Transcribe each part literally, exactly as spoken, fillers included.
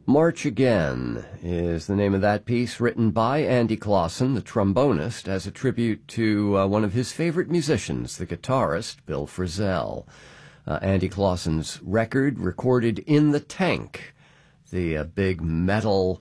March Again is the name of that piece, written by Andy Clausen, the trombonist, as a tribute to uh, one of his favorite musicians, the guitarist, Bill Frisell. Uh, Andy Clausen's record, recorded in the Tank, the uh, big metal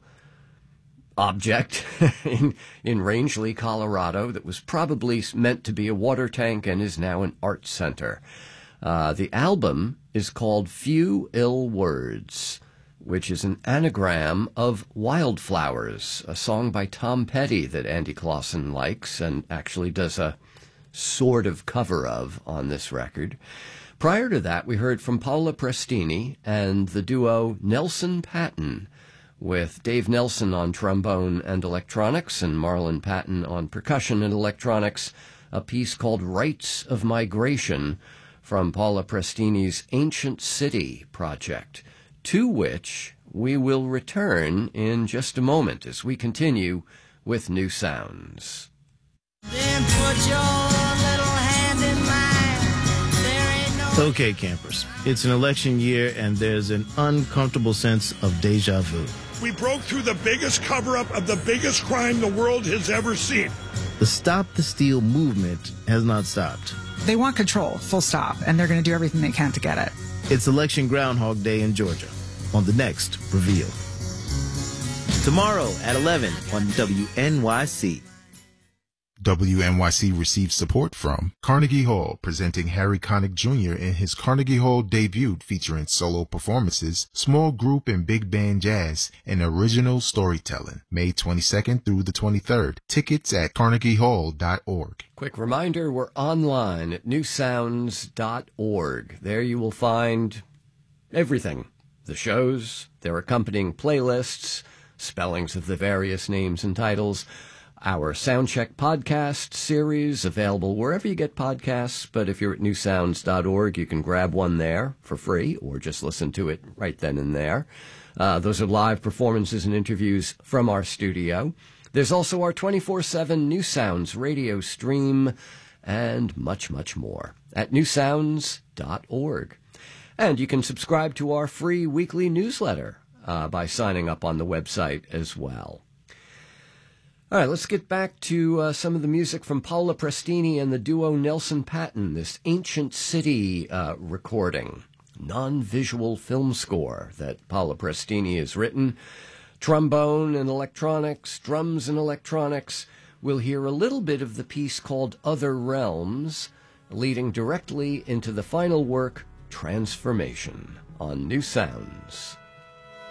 object in, in Rangeley, Colorado, that was probably meant to be a water tank and is now an art center. Uh, the album is called Few Ill Words, which is an anagram of Wildflowers, a song by Tom Petty that Andy Clausen likes and actually does a sort of cover of on this record. Prior to that, we heard from Paola Prestini and the duo Nelson Patton, with Dave Nelson on trombone and electronics and Marlon Patton on percussion and electronics, a piece called Rites of Migration from Paola Prestini's Ancient City project, to which we will return in just a moment as we continue with New Sounds. Then put your little hand in mine. There ain't no... Okay, campers, it's an election year and there's an uncomfortable sense of deja vu. We broke through the biggest cover-up of the biggest crime the world has ever seen. The Stop the Steal movement has not stopped. They want control, full stop, and they're going to do everything they can to get it. It's Election Groundhog Day in Georgia on the next Reveal. Tomorrow at eleven on W N Y C. W N Y C receives support from Carnegie Hall, presenting Harry Connick Junior in his Carnegie Hall debut featuring solo performances, small group and big band jazz, and original storytelling. May twenty-second through the twenty-third. Tickets at carnegie hall dot org. Quick reminder, we're online at new sounds dot org. There you will find everything. The shows, their accompanying playlists, spellings of the various names and titles, our Soundcheck podcast series, available wherever you get podcasts, but if you're at new sounds dot org, you can grab one there for free or just listen to it right then and there. Uh, those are live performances and interviews from our studio. There's also our twenty-four seven New Sounds radio stream and much, much more at new sounds dot org. And you can subscribe to our free weekly newsletter uh, by signing up on the website as well. All right, let's get back to uh, some of the music from Paola Prestini and the duo Nelson Patton, this Ancient City uh, recording, non-visual film score that Paola Prestini has written. Trombone and electronics, drums and electronics. We'll hear a little bit of the piece called Other Realms, leading directly into the final work, Transformation, on New Sounds.